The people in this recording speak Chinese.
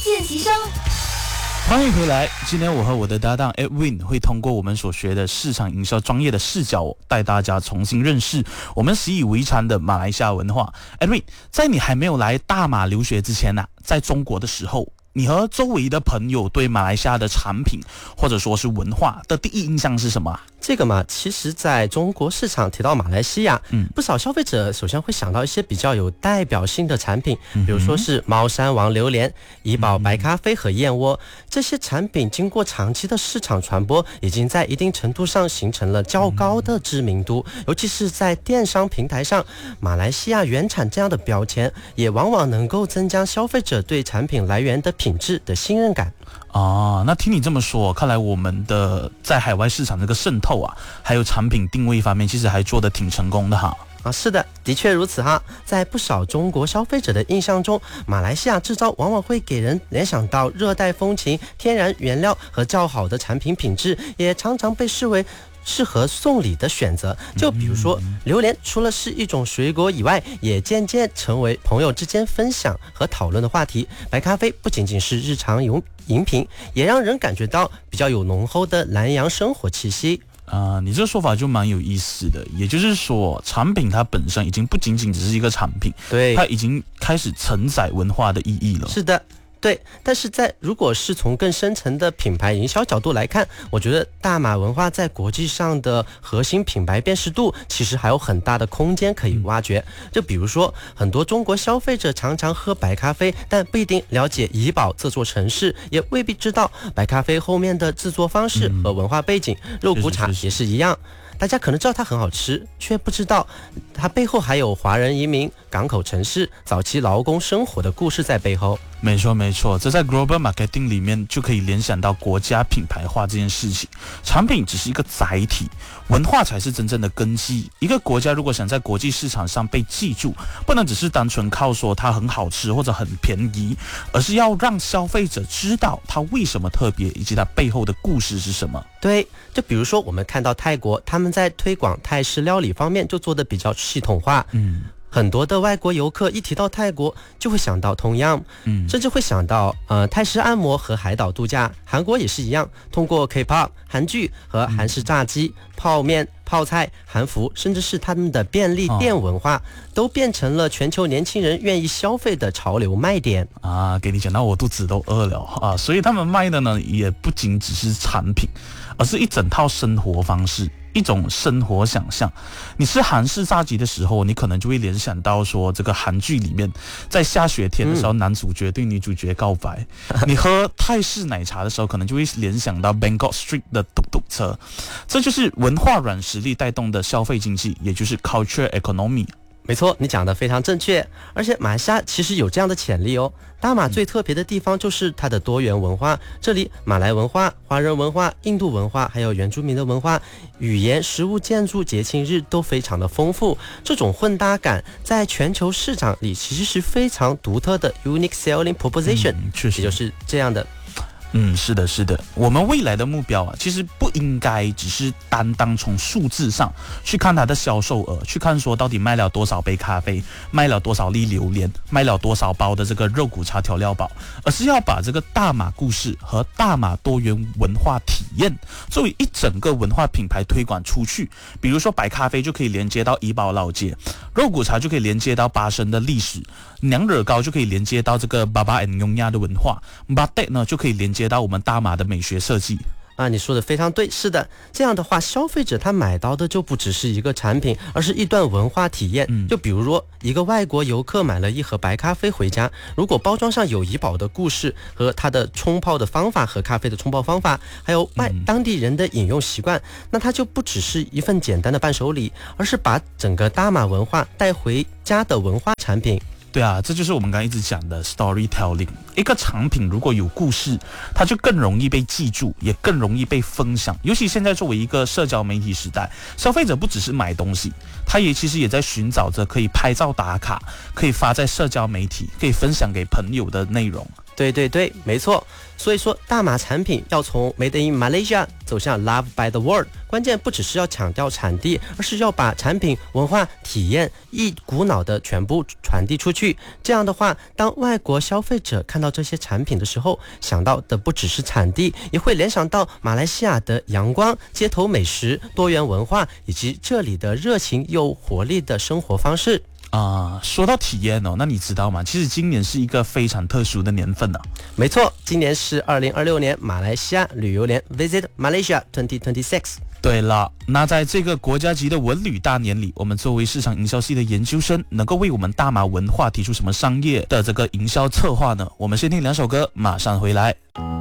见习生。 欢迎回来，今天我和我的搭档 Edwin 会通过我们所学的市场营销专业的视角，带大家重新认识我们习以为常的马来西亚文化。Edwin， 在你还没有来大马留学之前在中国的时候，你和周围的朋友对马来西亚的产品或者说是文化的第一印象是什么？ 这个嘛，其实在中国市场提到马来西亚，不少消费者首先会想到一些比较有代表性的产品，比如说是猫山王榴莲、怡宝白咖啡和燕窝。这些产品经过长期的市场传播，已经在一定程度上形成了较高的知名度，尤其是在电商平台上，马来西亚原产这样的标签也往往能够增加消费者对产品来源的品质的信任感。 那听你这么说，看来我们的在海外市场这个渗透还有产品定位方面，其实还做得挺成功的哈。 是的，的确如此哈。在不少中国消费者的印象中，马来西亚制造往往会给人联想到热带风情、天然原料和较好的产品品质，也常常被视为适合送礼的选择。就比如说榴莲，除了是一种水果以外，也渐渐成为朋友之间分享和讨论的话题。白咖啡不仅仅是日常饮品，也让人感觉到比较有浓厚的南洋生活气息。 你这个说法就蛮有意思的，也就是说，产品它本身已经不仅仅只是一个产品， 对， 它已经开始承载文化的意义了。 是的。对，但是如果是从更深层的品牌营销角度来看，我觉得大马文化在国际上的核心品牌辨识度其实还有很大的空间可以挖掘。就比如说，很多中国消费者常常喝白咖啡，但不一定了解怡保这座城市，也未必知道白咖啡后面的制作方式和文化背景。肉骨茶也是一样。大家可能知道它很好吃，却不知道它背后还有华人移民、港口城市、早期劳工生活的故事在背后。 没错没错，这在 Global Marketing 里面就可以联想到国家品牌化这件事情。产品只是一个载体，文化才是真正的根基。一个国家如果想在国际市场上被记住，不能只是单纯靠说它很好吃或者很便宜，而是要让消费者知道它为什么特别，以及它背后的故事是什么。 对，就比如说我们看到泰国，他们在推广泰式料理方面就做得比较系统化。很多的外国游客一提到泰国就会想到同样，甚至会想到泰式按摩和海岛度假。韩国也是一样，通过 K-pop 韩剧和韩式炸鸡、泡面、泡菜、韩服，甚至是他们的便利店文化，都变成了全球年轻人愿意消费的潮流卖点给你讲到我肚子都饿了所以他们卖的呢也不仅只是产品，而是一整套生活方式，一种生活想象。你吃韩式炸鸡的时候，你可能就会联想到说，这个韩剧里面在下雪天的时候，男主角对女主角告白。你喝泰式奶茶的时候，可能就会联想到 Bangkok Street 的嘟嘟车。这就是文化软实力带动的消费经济，也就是 culture economy。 没错，你讲得非常正确。而且马来西亚其实有这样的潜力哦。大马最特别的地方就是它的多元文化，这里马来文化、华人文化、印度文化，还有原住民的文化、语言、食物、建筑、节庆日都非常的丰富。这种混搭感在全球市场里其实是非常独特的 unique selling proposition， 确实也就是这样的。 是的，是的。我们未来的目标其实不应该只是单单从数字上去看它的销售额，去看说到底卖了多少杯咖啡，卖了多少粒榴莲，卖了多少包的这个肉骨茶调料包，而是要把这个大马故事和大马多元文化体验作为一整个文化品牌推广出去。比如说白咖啡就可以连接到怡保老街，肉骨茶就可以连接到巴生的历史，娘惹糕就可以连接到这个巴巴and雍亚的文化，巴德呢就可以连接到我们大马的美学设计。 你说的非常对，是的，这样的话，消费者他买到的就不只是一个产品，而是一段文化体验。就比如说，一个外国游客买了一盒白咖啡回家，如果包装上有怡保的故事和它的冲泡的方法和咖啡的冲泡方法，还有当地人的饮用习惯，那它就不只是一份简单的伴手礼，而是把整个大马文化带回家的文化产品。 对啊，这就是我们刚刚一直讲的 storytelling。一个产品如果有故事，它就更容易被记住，也更容易被分享。尤其现在作为一个社交媒体时代，消费者不只是买东西，他其实也在寻找着可以拍照打卡，可以发在社交媒体，可以分享给朋友的内容。 对对对，没错。所以说，大马产品要从 Made in Malaysia 走向 Love by the World， 关键不只是要强调产地，而是要把产品、文化、体验一股脑的全部传递出去。这样的话，当外国消费者看到这些产品的时候，想到的不只是产地，也会联想到马来西亚的阳光、街头美食、多元文化，以及这里的热情又活力的生活方式。 说到体验哦，那你知道吗？其实今年是一个非常特殊的年份啊。 没错，今年是2026年马来西亚旅游年 Visit Malaysia 2026。 对了，那在这个国家级的文旅大年里，我们作为市场营销系的研究生，能够为我们大马文化提出什么商业的这个营销策划呢？我们先听2首歌，马上回来。